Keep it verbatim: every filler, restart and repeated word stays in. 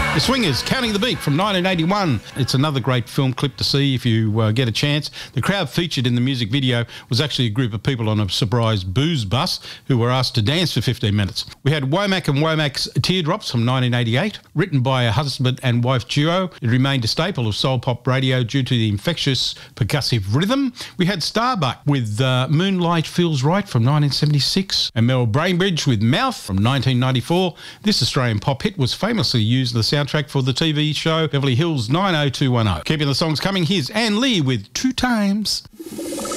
The Swingers, Counting the Beat from nineteen eighty-one. It's another great film clip to see if you uh, get a chance. The crowd featured in the music video was actually a group of people on a surprise booze bus who were asked to dance for fifteen minutes. We had Womack and Womack's Teardrops from nineteen eighty-eight. Written by a husband and wife duo, it remained a staple of soul pop radio due to the infectious percussive rhythm. We had Starbuck with uh, Moonlight Feels Right from nineteen seventy-six. And Mel Bainbridge with Mouth from nineteen ninety-four. This Australian pop hit was famously used in the soundtrack for the T V show Beverly Hills nine oh two one oh. Keeping the songs coming, here's Anne Lee with Two Times.